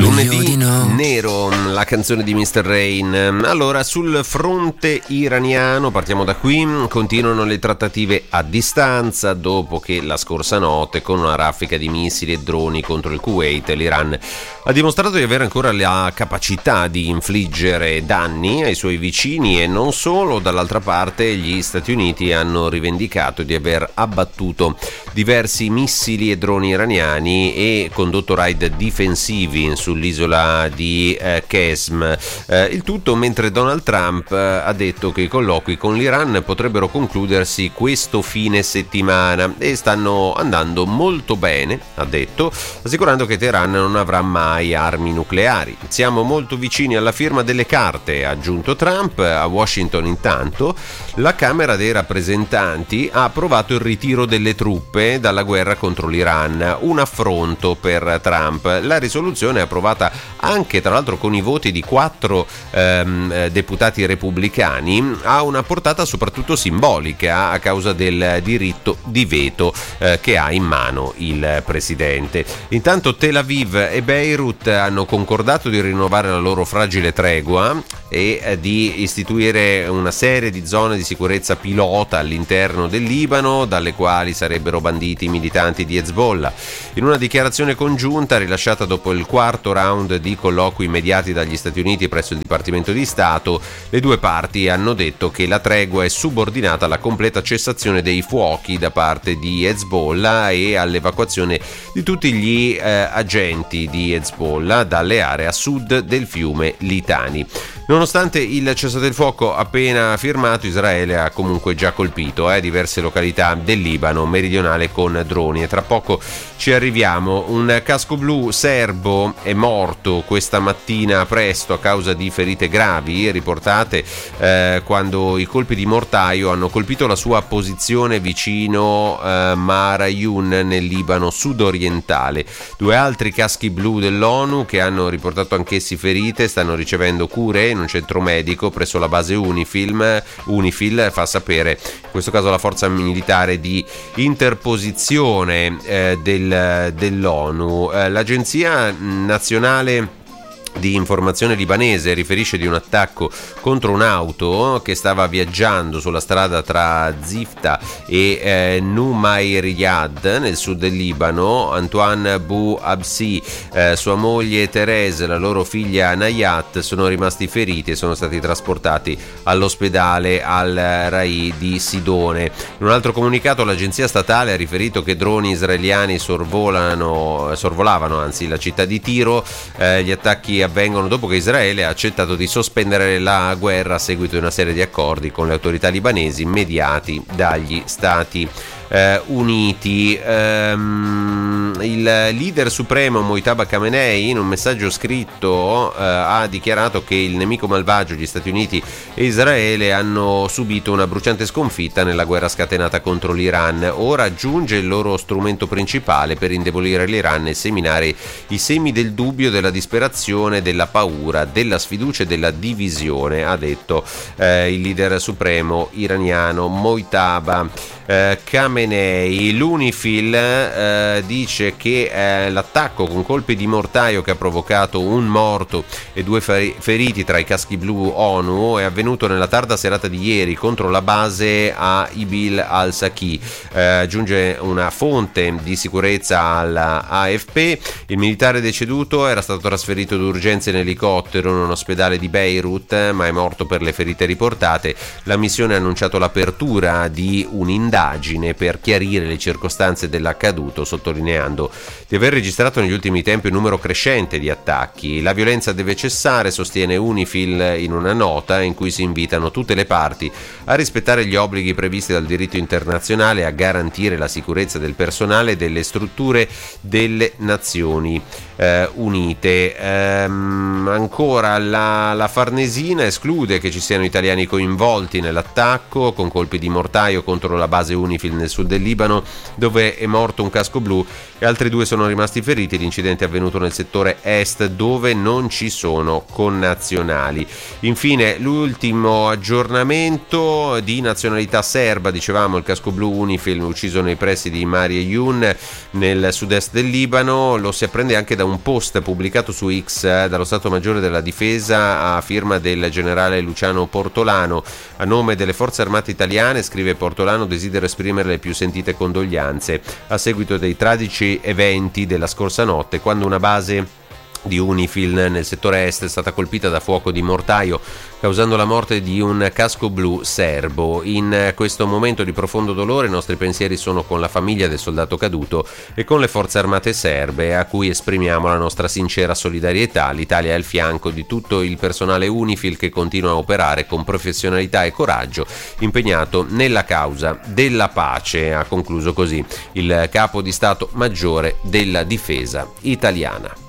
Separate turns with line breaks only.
Lunedì nero, la canzone di Mr. Rain. Allora, sul fronte iraniano, partiamo da qui, continuano le trattative a distanza dopo che la scorsa notte, con una raffica di missili e droni contro il Kuwait, l'Iran ha dimostrato di avere ancora la capacità di infliggere danni ai suoi vicini e non solo. Dall'altra parte gli Stati Uniti hanno rivendicato di aver abbattuto diversi missili e droni iraniani e condotto raid difensivi sull'isola di Qesm, il tutto mentre Donald Trump ha detto che i colloqui con l'Iran potrebbero concludersi questo fine settimana e stanno andando molto bene, ha detto, assicurando che Teheran non avrà mai armi nucleari. Siamo molto vicini alla firma delle carte, ha aggiunto Trump. A Washington intanto la Camera dei rappresentanti ha approvato il ritiro delle truppe dalla guerra contro l'Iran, un affronto per Trump. La risoluzione è approvata anche tra l'altro con i voti di 4 deputati repubblicani, ha una portata soprattutto simbolica a causa del diritto di veto che ha in mano il presidente. Intanto Tel Aviv e Beirut hanno concordato di rinnovare la loro fragile tregua e di istituire una serie di zone di sicurezza pilota all'interno del Libano, dalle quali sarebbero banditi i militanti di Hezbollah. In una dichiarazione congiunta rilasciata dopo il quarto round di colloqui mediati dagli Stati Uniti presso il Dipartimento di Stato, le due parti hanno detto che la tregua è subordinata alla completa cessazione dei fuochi da parte di Hezbollah e all'evacuazione di tutti gli agenti di Hezbollah dalle aree a sud del fiume Litani. Nonostante il cessate il fuoco appena firmato, Israele ha comunque già colpito diverse località del Libano meridionale con droni e tra poco ci arriviamo. Un casco blu serbo è morto questa mattina presto a causa di ferite gravi riportate quando i colpi di mortaio hanno colpito la sua posizione vicino Marayun nel Libano sudorientale. 2 altri caschi blu dell'ONU che hanno riportato anch'essi ferite stanno ricevendo cure in un centro medico presso la base UNIFIL, fa sapere in questo caso la forza militare di interposizione dell'ONU. L'agenzia nazionale di informazione libanese riferisce di un attacco contro un'auto che stava viaggiando sulla strada tra Zifta e Numairiyad nel sud del Libano. Antoine Bou Absi, sua moglie Therese e la loro figlia Nayat sono rimasti feriti e sono stati trasportati all'ospedale Al-Rai di Sidone. In un altro comunicato l'agenzia statale ha riferito che droni israeliani sorvolavano la città di Tiro. Gli attacchi avvengono dopo che Israele ha accettato di sospendere la guerra a seguito di una serie di accordi con le autorità libanesi mediati dagli Stati Uniti. Il leader supremo Mojtaba Khamenei in un messaggio scritto ha dichiarato che il nemico malvagio, gli Stati Uniti e Israele, hanno subito una bruciante sconfitta nella guerra scatenata contro l'Iran. Ora giunge il loro strumento principale per indebolire l'Iran e seminare i semi del dubbio, della disperazione, della paura, della sfiducia e della divisione, ha detto il leader supremo iraniano Mojtaba Khamenei. L'UNIFIL dice che l'attacco con colpi di mortaio che ha provocato un morto e 2 feriti tra i caschi blu ONU è avvenuto nella tarda serata di ieri contro la base a Ibil al-Saki, aggiunge una fonte di sicurezza alla AFP. Il militare deceduto era stato trasferito d'urgenza in elicottero in un ospedale di Beirut, ma è morto per le ferite riportate. La missione ha annunciato l'apertura di un'indagine per chiarire le circostanze dell'accaduto, sottolineando di aver registrato negli ultimi tempi un numero crescente di attacchi. La violenza deve cessare, sostiene UNIFIL in una nota in cui si invitano tutte le parti a rispettare gli obblighi previsti dal diritto internazionale e a garantire la sicurezza del personale e delle strutture delle Nazioni Unite. Ancora la Farnesina esclude che ci siano italiani coinvolti nell'attacco con colpi di mortaio contro la base base UNIFIL nel sud del Libano, dove è morto un casco blu e altri 2 sono rimasti feriti. L'incidente è avvenuto nel settore est, dove non ci sono connazionali. Infine, l'ultimo aggiornamento: di nazionalità serba, dicevamo, il casco blu UNIFIL ucciso nei pressi di Mari Ayoun nel sud-est del Libano. Lo si apprende anche da un post pubblicato su X dallo Stato Maggiore della Difesa a firma del generale Luciano Portolano. A nome delle forze armate italiane, scrive Portolano, desidero esprimere le più sentite condoglianze a seguito dei tragici eventi della scorsa notte, quando una base di UNIFIL nel settore est è stata colpita da fuoco di mortaio, causando la morte di un casco blu serbo. In questo momento di profondo dolore i nostri pensieri sono con la famiglia del soldato caduto e con le forze armate serbe, a cui esprimiamo la nostra sincera solidarietà. L'Italia è al fianco di tutto il personale UNIFIL che continua a operare con professionalità e coraggio, impegnato nella causa della pace, ha concluso così il capo di Stato Maggiore della Difesa italiana.